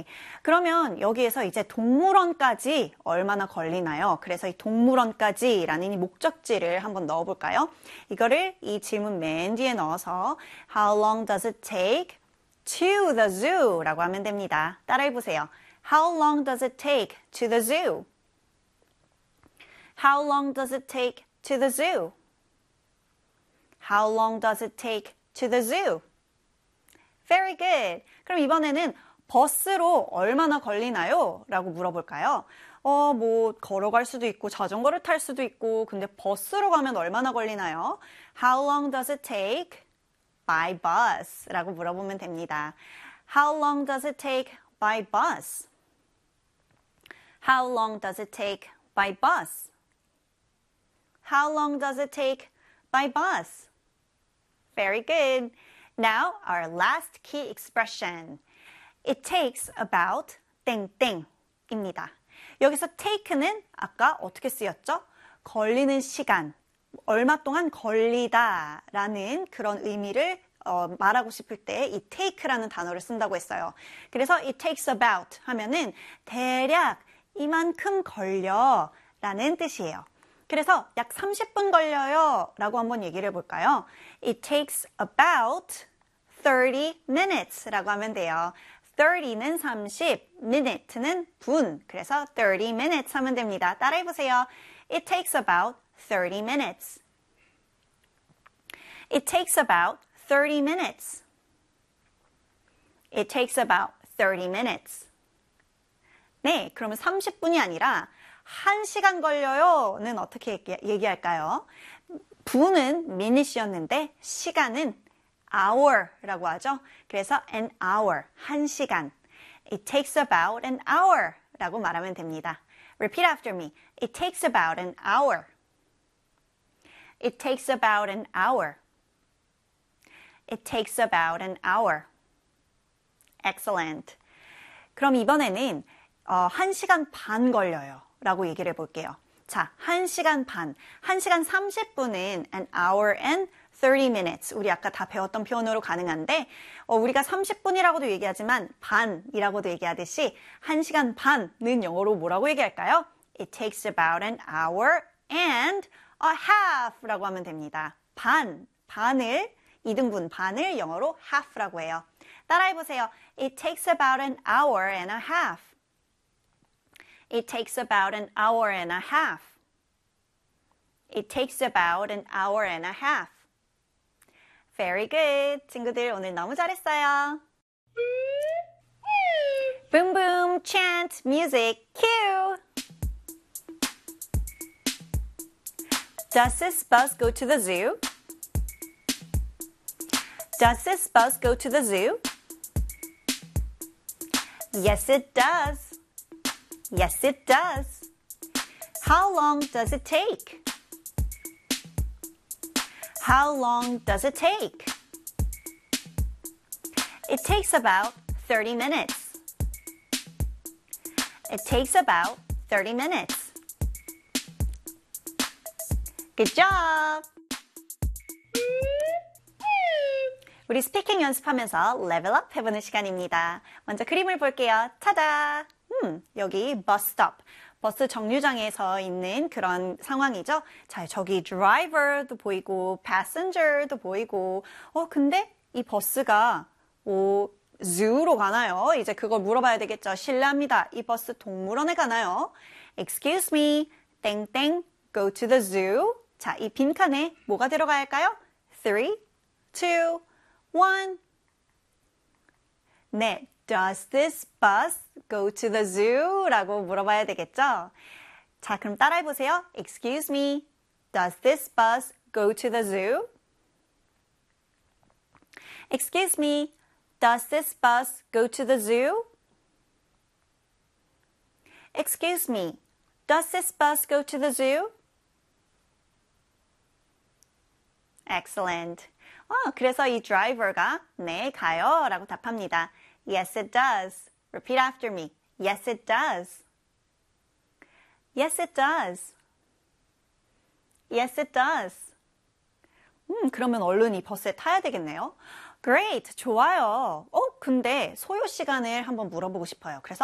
그러면 여기에서 이제 동물원까지 얼마나 걸리나요? 그래서 이 동물원까지라는 이 목적지를 한번 넣어볼까요? 이거를 이 질문 맨 뒤에 넣어서 How long does it take to the zoo? 라고 하면 됩니다. 따라해보세요. How long does it take to the zoo? How long does it take to the zoo? How long does it take to the zoo? Very good. 그럼 이번에는 버스로 얼마나 걸리나요? 라고 물어볼까요? 뭐 걸어갈 수도 있고 자전거를 탈 수도 있고 근데 버스로 가면 얼마나 걸리나요? How long does it take by bus? 라고 물어보면 됩니다. How long does it take by bus? How long does it take by bus? How long does it take by bus? Very good. Now, our last key expression. It takes about 땡땡입니다. 여기서 take는 아까 어떻게 쓰였죠? 걸리는 시간, 얼마 동안 걸리다 라는 그런 의미를 말하고 싶을 때 이 take라는 단어를 쓴다고 했어요. 그래서 it takes about 하면은 대략 이만큼 걸려 라는 뜻이에요. 그래서 약 30분 걸려요 라고 한번 얘기를 해볼까요? It takes about 30 minutes 라고 하면 돼요. 30는 30, minute는 분. 그래서 30 minutes 하면 됩니다. 따라해보세요. It takes about 30 minutes. It takes about 30 minutes. It takes about 30 minutes. 네, 그러면 30분이 아니라 1시간 걸려요는 어떻게 얘기할까요? 분은 minute이었는데 시간은 hour라고 하죠. 그래서 an hour, 1시간. It takes about an hour 라고 말하면 됩니다. Repeat after me. It takes about an hour. It takes about an hour. It takes about an hour. Excellent. 그럼 이번에는 1시간 반 걸려요 라고 얘기를 해볼게요. 자, 1시간 반. 1시간 30분은 an hour and 30 minutes. 우리 아까 다 배웠던 표현으로 가능한데 우리가 30분이라고도 얘기하지만 반이라고도 얘기하듯이 1시간 반은 영어로 뭐라고 얘기할까요? It takes about an hour and a half 라고 하면 됩니다. 반을 2등분 반을 영어로 half라고 해요. 따라해보세요. It takes about an hour and a half. It takes about an hour and a half. It takes about an hour and a half. Very good. 친구들 오늘 너무 잘했어요. Boom boom chant music cue. Does this bus go to the zoo? Does this bus go to the zoo? Yes, it does. Yes, it does. How long does it take? How long does it take? It takes about 30 minutes. It takes about 30 minutes. Good job! 우리 스피킹 연습하면서 레벨업 해보는 시간입니다. 먼저 그림을 볼게요. 타다! 여기 버스 스톱, 버스 정류장에서 있는 그런 상황이죠. 자, 저기 드라이버도 보이고 passenger도 보이고 근데 이 버스가 zoo로 가나요? 이제 그걸 물어봐야 되겠죠. 실례합니다. 이 버스 동물원에 가나요? Excuse me, 땡땡, go to the zoo. 자, 이 빈칸에 뭐가 들어가야 할까요? 3, 2, 1. 네, does this bus go to the zoo? 라고 물어봐야 되겠죠? 자, 그럼 따라해보세요. Excuse me, does this bus go to the zoo? Excuse me, does this bus go to the zoo? Excuse me, does this bus go to the zoo? Excellent. 그래서 이 드라이버가 네, 가요 라고 답합니다. Yes, it does. Repeat after me. Yes, it does. Yes, it does. Yes, it does. 그러면 얼른 이 버스에 타야 되겠네요. Great, 좋아요. 근데 소요 시간을 한번 물어보고 싶어요. 그래서